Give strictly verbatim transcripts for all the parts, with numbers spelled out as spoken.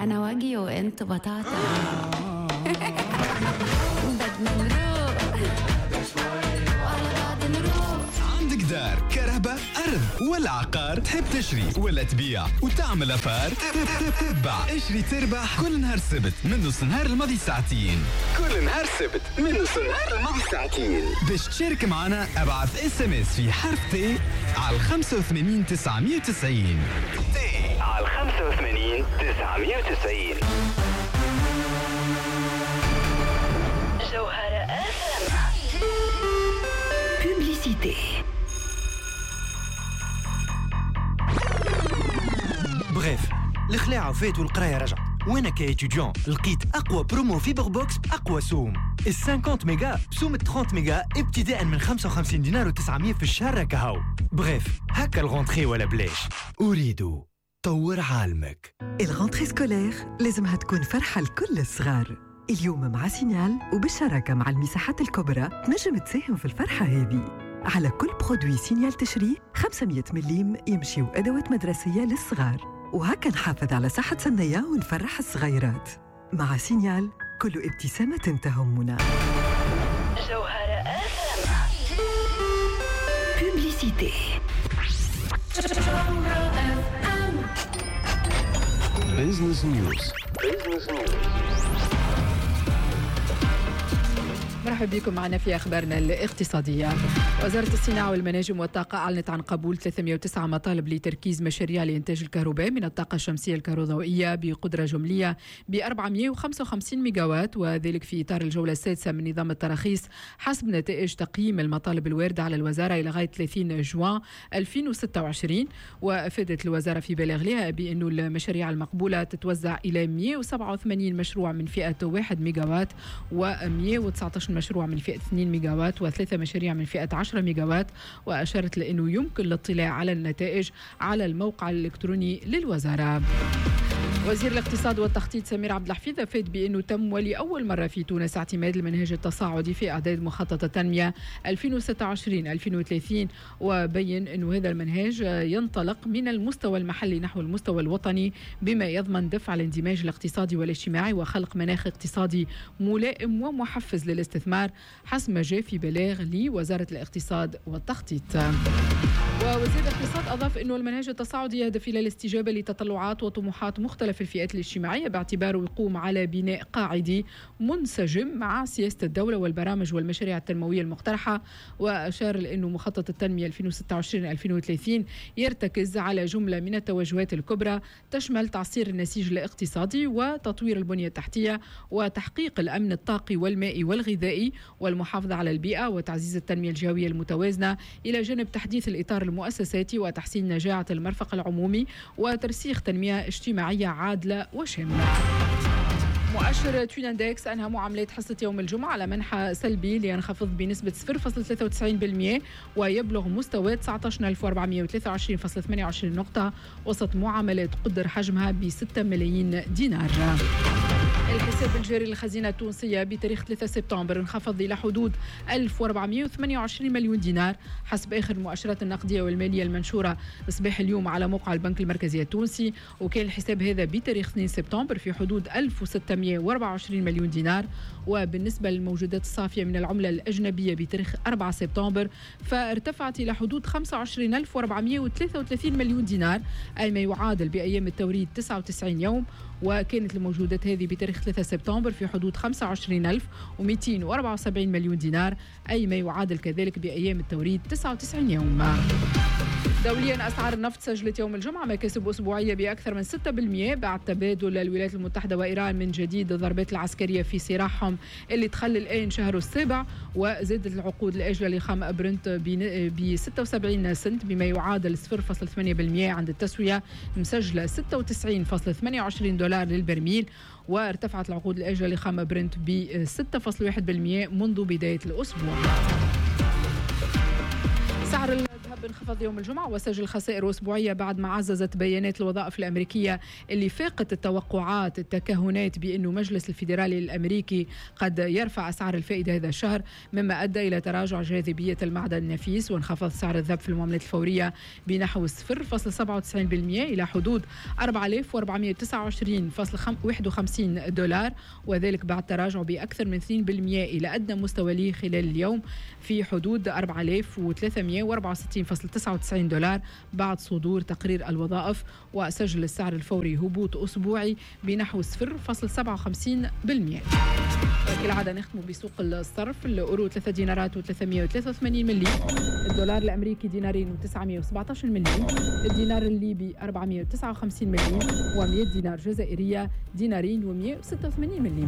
أنا واجي وأنت بطاطا. بدنا نروح وعلى بعض نروح. عندك دار كهرباء أرض ولا عقار تحب تشري ولا تبيع وتعمل أفار؟ تبع اشري تربح كل نهار سبت من نص نهار الماضي ساعتين. كل نهار سبت من نص نهار الماضي ساعتين. باش تشارك معنا ابعث اس ام اس في حرف تي على خمسة وثمانين تسعمية وتسعين. تي على خمسة وثمانين تسعمية وتسعين. جوهرة اف ام. بوبليسيتي. بغيف الخلاعة وفات والقراية رجع. وانا كايتيديون لقيت اقوى برومو فيبر بوكس باقوى سوم. ال خمسين ميجا بسوم ثلاثين ميجا ابتداء من خمسة وخمسين دينار وتسعمية في الشهر كهو. بغيف هكا الغونتري ولا بلاش. اريد طور عالمك. الغونتري سكولير لازمها تكون فرحة لكل الصغار. اليوم مع سينيال وبالشراكة مع المساحات الكبرى تنجم تساهم في الفرحة هذه. على كل برودوي سينيال تشري خمسمية مليم يمشيو أدوات مدرسية للصغار، وهكا نحافظ على صحة سنية ونفرح الصغيرات. مع سينيال كل ابتسامة تهمنا. جوهرة اف ام. بوبليسيتي. بيزنس نيوز. بيزنس نيوز. مرحبا بكم معنا في أخبارنا الاقتصادية. وزارة الصناعة والمناجم والطاقة أعلنت عن قبول ثلاثمية وتسعة مطالب لتركيز مشاريع لإنتاج الكهرباء من الطاقة الشمسية الكهروضوئية بقدرة جملية ب أربعمية وخمسة وخمسين ميجاوات، وذلك في إطار الجولة السادسة من نظام التراخيص حسب نتائج تقييم المطالب الواردة على الوزارة إلى غاية ثلاثين جوان ألفين وستة وعشرين. وأفادت الوزارة في بلاغها بأن المشاريع المقبولة تتوزع إلى مية وسبعة وثمانين مشروع من فئة واحد ميجاوات، ومية وتسعة عشر مشروع من فئة اثنين ميجاوات، وثلاثة مشاريع من فئة عشرة ميجاوات. وأشارت لأنه يمكن الاطلاع على النتائج على الموقع الإلكتروني للوزارة. وزير الاقتصاد والتخطيط سمير عبد الحفيظ أفاد بأنه تم ولأول مرة في تونس اعتماد المنهج التصاعدي في إعداد مخطط التنمية ألفين وستة وعشرين ألفين وثلاثين، وبين أنه هذا المنهج ينطلق من المستوى المحلي نحو المستوى الوطني بما يضمن دفع الاندماج الاقتصادي والاجتماعي وخلق مناخ اقتصادي ملائم ومحفز للاستثمار حسب ما جاء في بلاغ لوزارة الاقتصاد والتخطيط. ووزير الاقتصاد أضاف أنه المنهج التصاعدي يهدف إلى الاستجابة لتطلعات وطموحات مختلف الفئات الاجتماعية باعتباره يقوم على بناء قاعدي منسجم مع سياسة الدولة والبرامج والمشاريع التنموية المقترحة. وأشار لأنه مخطط التنمية ألفين وستة وعشرين ألفين وثلاثين يرتكز على جملة من التوجهات الكبرى تشمل تعصير النسيج الاقتصادي وتطوير البنية التحتية وتحقيق الأمن الطاقي والمائي والغذائي والمحافظة على البيئة وتعزيز التنمية الجوية المتوازنة إلى جانب تحديث الإطار المؤسساتي وتحسين نجاعة المرفق العمومي وترسيخ تنمية اجتماعية عادلة وشاملة. مؤشر توين اندكس أنهى معاملات حصة يوم الجمعة على منحى سلبي لينخفض بنسبة صفر فاصلة ثلاثة وتسعين بالمئة ويبلغ مستوى تسعة عشر ألف وأربعمية وثلاثة وعشرين فاصلة ثمانية وعشرين نقطة وسط معاملات قدر حجمها بستة ملايين دينار. الحساب الجاري للخزينة التونسية بتاريخ ثلاثة سبتمبر انخفض إلى حدود ألف وأربعمية وثمانية وعشرين مليون دينار حسب آخر المؤشرات النقدية والمالية المنشورة صباح اليوم على موقع البنك المركزي التونسي. وكان الحساب هذا بتاريخ اثنين سبتمبر في حدود ألف وستمية وأربعة وعشرين مليون دينار. وبالنسبة للموجودات الصافية من العملة الأجنبية بتاريخ أربعة سبتمبر فارتفعت إلى حدود خمسة وعشرين ألف وأربعمية وثلاثة وثلاثين مليون دينار أي ما يعادل بأيام التوريد تسعة وتسعين يوم. وكانت الموجودات هذه بتاريخ ثلاثة سبتمبر في حدود خمسة وعشرين ألف ومئتين وأربعة وسبعين مليون دينار أي ما يعادل كذلك بأيام التوريد تسعة وتسعين يوم. دوليا أسعار النفط سجلت يوم الجمعة مكاسب أسبوعية بأكثر من ستة بالمئة بعد تبادل الولايات المتحدة وإيران من جديد الضربات العسكرية في صراعهم اللي دخل الآن شهره السابع. وزادت العقود الآجلة لخام برنت ب ستة وسبعين سنت بما يعادل صفر فاصلة ثمانية بالمئة عند التسوية مسجلة ستة وتسعين فاصلة ثمانية وعشرين دولار للبرميل. وارتفعت العقود الآجلة لخام برنت ب ستة فاصلة واحد بالمئة منذ بداية الأسبوع. سعر الذهب بانخفاض يوم الجمعة وسجل خسائر أسبوعية بعد ما عززت بيانات الوظائف الأمريكية اللي فاقت التوقعات التكهنات بأنه مجلس الفيدرالي الأمريكي قد يرفع أسعار الفائدة هذا الشهر، مما أدى إلى تراجع جاذبية المعدن النفيس وانخفاض سعر الذهب في المعاملات الفورية بنحو صفر فاصلة سبعة وتسعين بالمئة إلى حدود أربعة آلاف وأربعمئة وتسعة وعشرين فاصلة واحد وخمسين دولار، وذلك بعد تراجع بأكثر من اثنين بالمئة إلى أدنى مستوى ليه خلال اليوم في حدود أربعة آلاف وثلاثمئة وأربعة وستين فاصلة تسعة وتسعين دولار بعد صدور تقرير الوظائف. وسجل السعر الفوري هبوط أسبوعي بنحو صفر فاصلة سبعة وخمسين بالمئة. كالعادة نختم بسوق الصرف. الأورو ثلاثة دينارات وثلاثمئة وثلاثة وثمانين ملي، الدولار الأمريكي دينارين وتسعمئة وسبعة عشر ملي، الدينار الليبي أربعمئة وتسعة وخمسين ملي، و100 دينار جزائرية دينارين ومئة وستة وثمانين ملي.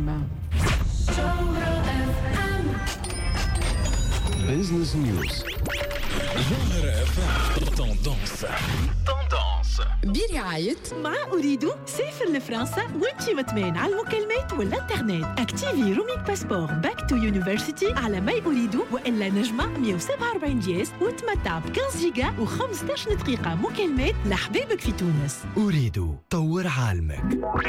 بيزنس نيوز. جوهرة اف ام. توندونس توندونس برعاية مع أريدو سافر لفرنسا وانتي مطمئن على المكالمات والانترنت. اكتيفي روميك باسبور باك تو يونيفرسيتي على ماي أريدو وإلا نجمة مئة وسبعة وأربعين دياس وتمتع ب خمسة جيجا و15 دقيقة مكالمات لحبابك في تونس. أريدو طور عالمك.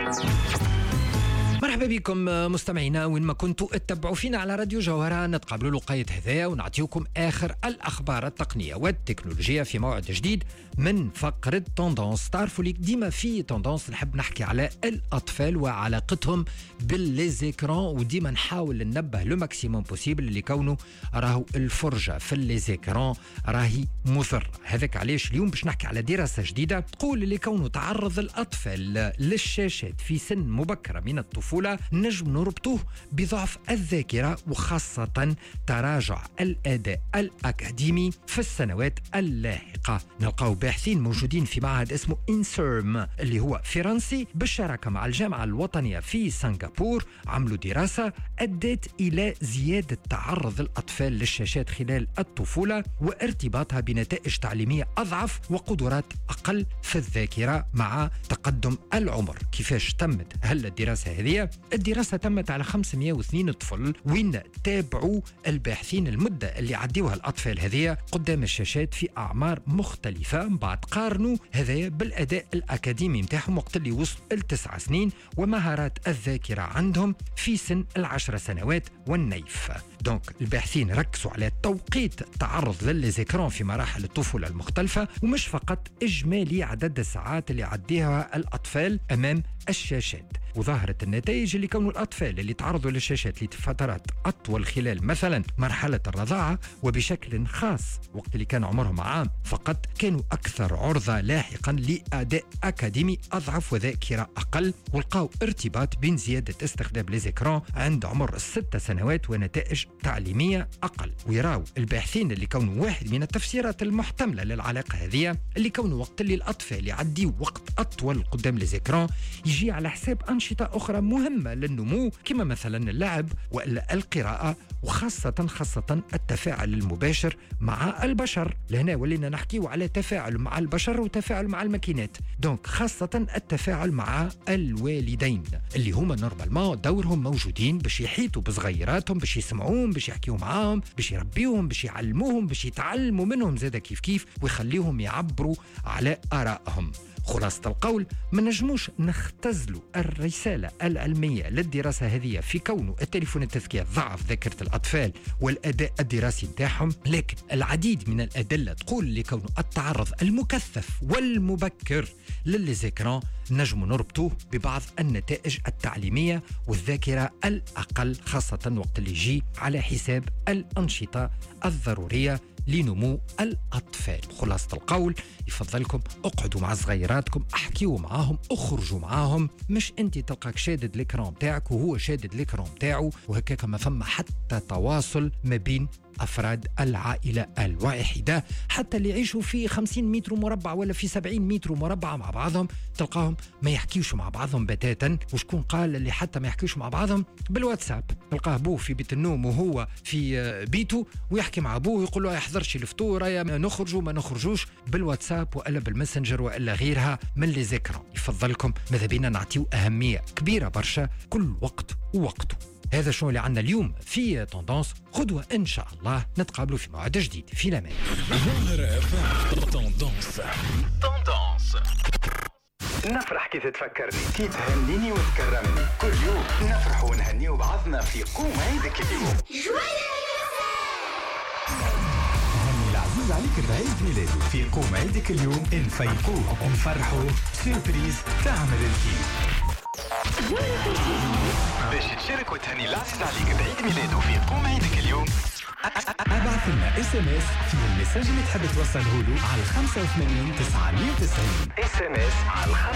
مرحبا بكم مستمعينا وين ما كنتوا اتبعوا فينا على راديو جوهرة. نتقابلوا لقاية هذايا ونعطيكم آخر الأخبار التقنية والتكنولوجية في موعد جديد من فقرة توندونس. تعرفوا ليك ديما في توندونس نحب نحكي على الأطفال وعلاقتهم بالليزيكران، وديما نحاول ننبه لو ماكسيموم بوسيبل اللي كونه راهو الفرجة في الليزيكران راهي مضر. هذاك علاش اليوم باش نحكي على دراسة جديدة تقول اللي كونه تعرض الأطفال للشاشات في سن مبكرة من الطفولة نجم نربطوه بضعف الذاكرة وخاصة تراجع الأداء الأكاديمي في السنوات اللاحقة. نلقاو باحثين موجودين في معهد اسمه إنسيرم اللي هو فرنسي بالشراكة مع الجامعة الوطنية في سنغافورة، عملوا دراسة أدت إلى زيادة تعرض الأطفال للشاشات خلال الطفولة وارتباطها بنتائج تعليمية أضعف وقدرات أقل في الذاكرة مع تقدم العمر. كيفاش تمت هل الدراسة هذه؟ الدراسة تمت على خمسمئة واثنين طفل وين تابعوا الباحثين المدة اللي عديوها الأطفال هذه قدام الشاشات في أعمار مختلفة، بعد قارنوا هذا بالأداء الأكاديمي متاعهم وقت اللي وصلوا التسع سنين ومهارات الذاكرة عندهم في سن العشر سنوات والنيف. دونك الباحثين ركزوا على توقيت التعرض للذكران في مراحل الطفولة المختلفة ومش فقط إجمالي عدد الساعات اللي عديها الأطفال أمام الشاشات. وظهرت النتائج اللي كانوا الأطفال اللي تعرضوا للشاشات لفترات أطول خلال مثلا مرحلة الرضاعة وبشكل خاص وقت اللي كان عمرهم عام فقط كانوا أكثر عرضة لاحقا لأداء أكاديمي أضعف وذاكرة أقل، ولقاو ارتباط بين زيادة استخدام ليزيكران عند عمر الست سنوات ونتائج تعليمية أقل. ويراو الباحثين اللي كانوا واحد من التفسيرات المحتملة للعلاقة هذه اللي كانوا وقت اللي الأطفال يعديوا وقت أطول قدام ليزيكران يجي على حساب أنشطة أخرى مهمة للنمو كما مثلا اللعب وإلا القراءة وخاصة خاصة التفاعل المباشر مع البشر. لهنا ولينا نحكي على تفاعل مع البشر وتفاعل مع الماكينات، دونك خاصة التفاعل مع الوالدين اللي هما نورمالمون دورهم موجودين باش يحيطوا بصغيراتهم باش يسمعوهم باش يحكيوا معاهم باش يربيوهم باش يعلموهم باش يتعلموا منهم زادا كيف كيف ويخليهم يعبروا على آرائهم. خلاصة القول ما نجموش نختزلوا الرسالة العلمية للدراسة هذه في كونه التليفون التذكير ضعف ذاكرة الأطفال والأداء الدراسي نتاعهم، لكن العديد من الأدلة تقول لكونه التعرض المكثف والمبكر للذكران نجم نربطوه ببعض النتائج التعليمية والذاكرة الأقل خاصة وقت اللي يجي على حساب الأنشطة الضرورية لنمو الأطفال. خلاصة القول يفضلكم اقعدوا مع صغيراتكم احكيوا معاهم اخرجوا معاهم، مش انت تلقاك شادد الإكران تاعك وهو شادد الإكران تاعه وهكاك ما ثم حتى تواصل ما بين أفراد العائلة الواحدة. حتى اللي يعيشوا في خمسين متر مربع ولا في سبعين متر مربع مع بعضهم تلقاهم ما يحكيوش مع بعضهم بتاتا. وشكون قال اللي حتى ما يحكيوش مع بعضهم؟ بالواتساب. تلقاه أبوه في بيت النوم وهو في بيته ويحكي مع أبوه ويقول له يحضرش الفطور يا نخرجوا ما نخرجوش بالواتساب وإلا بالمسنجر وإلا غيرها من لي ذكرى. يفضلكم ماذا بينا نعطيو أهمية كبيرة برشا كل وقت ووقته. هذا شنو اللي عندنا اليوم في توندونس. غدوة إن شاء الله نتقابلوا في موعد جديد في الأمان. جوهرة اف ام توندونس. توندونس. نفرح كي تتفكرني، كي تهنيني وتكرمني، كل يوم نفرح ونهني بعضنا في قوم عيدك اليوم. هني العزيز عليك بعيد ميلاده في قوم عيدك اليوم، نفيقوه ونفرحوا سيربريز تعمل الكيف. باش تشارك وتهني العزيز عليك بعيد ميلاده في قوم عيدك اليوم، ابعث لنا اس ام اس في المساج اللي تحب توصله له على خمسة وثمانين تسعمية وتسعين. اس ام اس على